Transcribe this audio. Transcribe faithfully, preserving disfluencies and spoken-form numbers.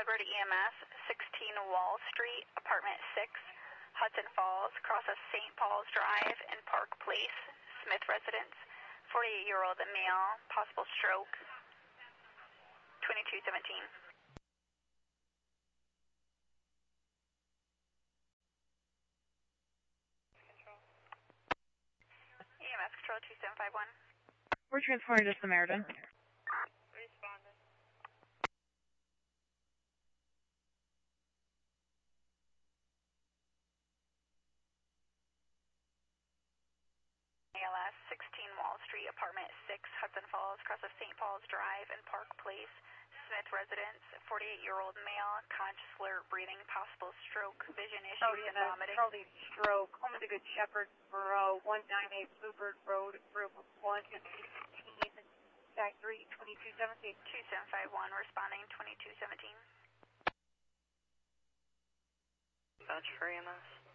Liberty E M S, sixteen Wall Street, apartment six, Hudson Falls, cross of Saint Paul's Drive and Park Place, Smith residence, forty-eight-year-old male, possible stroke, twenty-two seventeen. E M S control two seven five one. We're transporting to Samaritan. Responding. A L S, sixteen Wall Street, apartment six, Hudson Falls, cross of Saint Paul's Drive and Park Place, Smith residence, forty-eight-year-old male, conscious, alert, breathing, possible stroke, vision issues, and vomiting. Charlie stroke, home of the Good Shepherd, Borough, one ninety-eight Bluebird Road, Group one, fifteen, Factory, twenty-two seventeen. two seven five one, responding twenty-two seventeen. Vouch for E M S.